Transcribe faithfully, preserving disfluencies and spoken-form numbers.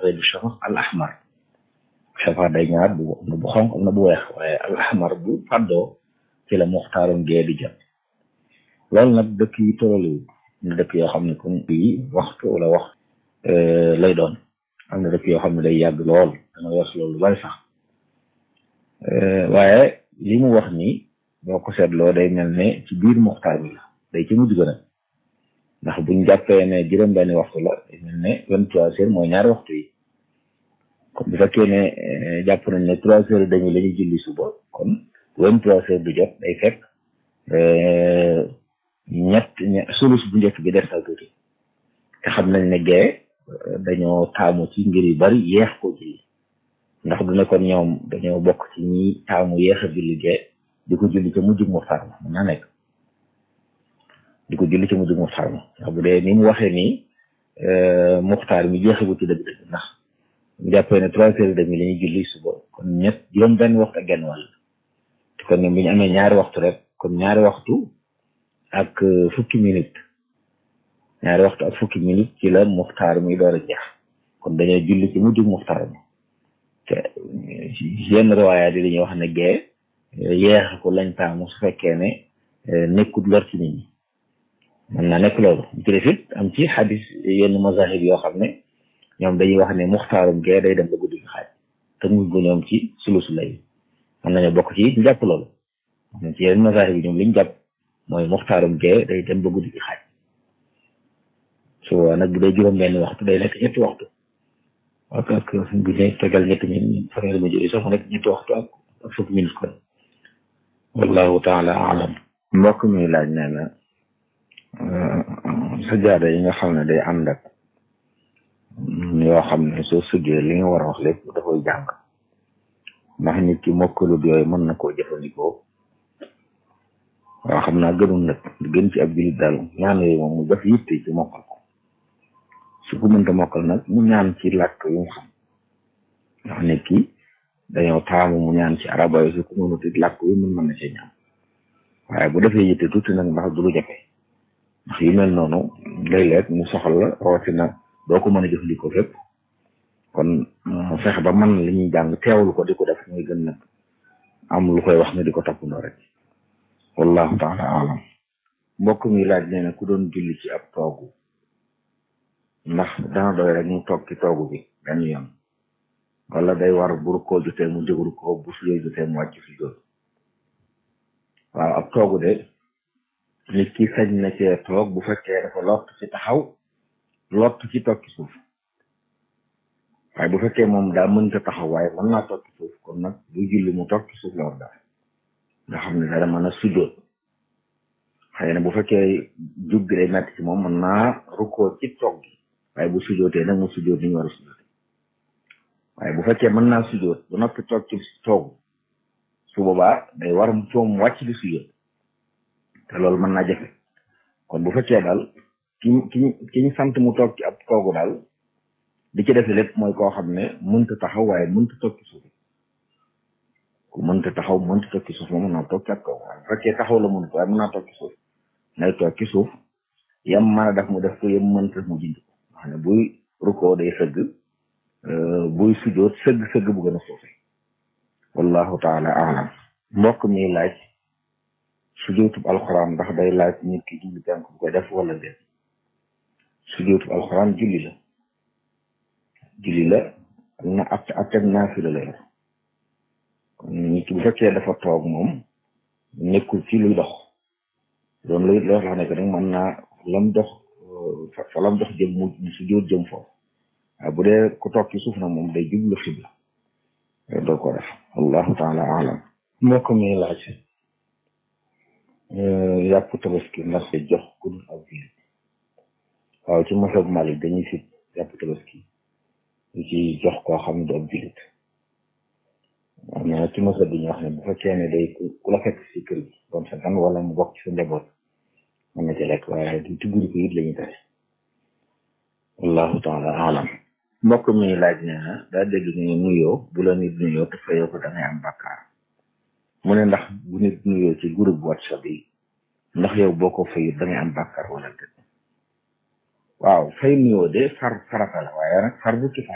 zaydu shafaq al ahmar shafaq day ñaar bu am na bu xonq am na bu weex waaye al ahmar bu fàddoo ci la muxtaarum gee di jot loolu nag dëkk yi tolluwul am na dëkk yoo xam ne comme yi waxtu wala wax lay doon am na dëkk yoo xam ne day yàgg lool dana wees loolu bari sax waaye li mu wax nii boo ko seetloo day mel ne ci biir muxtaar bi la day ci mujj gën a ndax buñ jàppee ne juróom-benni waxtu la day mel ne vingt-trois heures mooy ñaari waxtu yi kon bu fekkee ne jàpp nañ ne trois heures dañu la ñuy julli suba kon vingt-trois heures du jot day fekk ñett sulus bu njëkk bi des na tuuti te xam nañ ne gee dañoo taamu ci ngir yu bari yeex ko julli ndax du ne kon ñoom dañoo bokk ci ñi taamu yeex a julli gee di ko julli ca mujjug muxtaar ma mën naa nekk di ko julli ca mujjug muxtaar ma ndax bu dee ni mu waxee nii muxtaar mi jeexagu ci dëgg-dëgg ndax mu jàppee ne trois heures et demi la ñuy julli suba kon ñett juróom benn waxtu ak genn wàll te kon ñoom bu ñu amee ñaari waxtu rek kon ñaari waxtu ak fukki minute ñaari waxtu ak fukki minute ci la muxtaar mi door a jeex kon dañoo julli ci mujjug muxtaar ma te yenn riwaayaat yi dañuy wax ne gee yeex ko lañ taamu su fekkee ne nekkut lor ci nit ñi mën naa nekk loolu ci def it am ci xadis yenn mazahib yoo xam ne ñoom dañuy wax ne muxtaarum gee day dem ba guddi gi xaaj te muy bu ñoom ci sulusu lay mën nañu bokk ci it ñu jàpp loolu ci yenn mazahib yi ñoom liñ jàpp mooy muxtaarum gee day dem ba guddi gi xaaj su nag bu dee juróom benn waxtu day nekk ñetti waxtu ak ak bu ne tegal ñetti minutes fanweeri ma jëri sax mu nekk ñetti waxtu ak ak fukki minutes kon wallahu taala alam mbokk mi laaj nee na sajaada yi nga xam ne day ànd ak yoo xam ne soo sujjee li nga war a wax lépp dafay jàng ndax nit ki mokkalut yooyu mën na koo jëfandikoo waaw xam naa gënul nag gën ci ab jullit daal ñaan yooyu moom mu def yitte ci mokkal ko su ko mënta mokkal nag mu ñaan ci làkk yu mu xam ndax nit ki dañoo taamu mu ñaan ci araba yi su ko mënut it làkk yu mun mën na ci ñaan waaye bu defee yitte tuuti nag ndax du lu jafe ndax yu mel noonu léeg-léeg mu soxal la rawatina doo ko mën a jëfandikoo fépp kon mu fexe ba man li ñuy jàng teewlu ko di ko def muy gën nag am lu koy wax nga di ko toppandoo rek wallahu taala alam mbokk mi laaj nee na ku doon julli ci ab toogu ndax dana doy rek mu toog ci toogu bi benn yoon wala day war bu rukkoo jotee mu jóg rukkoo bu sujjóot jotee mu wàcc sujjóot waaw ab toogu de nit ki sañ na cee toog bu fekkee dafa lott ci taxaw lott ci toog ci suuf waaye bu fekkee moom daa mënta taxaw waaye mën naa toog ci suuf kon nag bu julli mu toog ci suuf la war daal nga xam ne dara mën a sujjóot xëy na bu fekkee jug gi day metti ci moom mën naa rukkoo ci toog gi waaye bu sujjóotee nag mu sujjóot ni ñu war a sujjóot waaye bu fekkee mën naa sujjóot bu noppi toog ci toogu su boobaa day war mu coom wàcc di sujjóot te loolu mën naa jafe kon bu fekkee daal ki ki ki ñu sant mu toog ci ab toogu daal di ci defe lépp mooy koo xam ne mënta taxaw waaye mënta toog ci suuf ku mënta taxaw mënta toog ci suuf moom mën naa toog ci ab toogu waaye bu fekkee taxaw la mënut waaye mën naa toog ci suuf nay toog ci suuf yam mën a def mu def ko yam mënta mu jindi ko wax ne buy rukkoo day sëgg buy sujjóot sëgg sëgg bu gën a suufe wallahu taala alam mbokk mi laaj sujjóotub alxuraan ndax day laaj nit ki julli tànk bu koy def wala déet sujjóotub alxuraan julli la julli la na at ateg naafila la yor kon nit ki bu fekkee dafa toog moom nekkul ci luy dox doon luy loo xam ne que nag mën naa lam dox fa lam dox jëm mu sujjóot jëm foofu waaye bu dee ku toog ci suuf nag moom day jublu xibla doo ko def wallahu taala alam mbokk mi laaj yàpp tabaski ndax jox ku dul ab jullit waaw ci masab Malik dañuy fit yàpp tabaski lu ci jox koo xam ne du ab jullit am na ci masab bi ñu wax ne bu fekkee ne day ku la fekk si kër gi doon sa gan wala mu bokk ci sa njaboot mën na ci lekk waaye du ci guddi ko it la ñuy tere wallahu taala alam mbokk mi laaj nee na daa dégg ñu nuyoo bu la nit nuyoo te fayoo ko da ngay am bàkkaar mu ne ndax bu nit nuyoo ci groupe WhatsApp yi ndax yow boo ko fayut da ngay am bàkkaar wala déet waaw fay nuyoo de far farata la waaye nag far bu kifaaya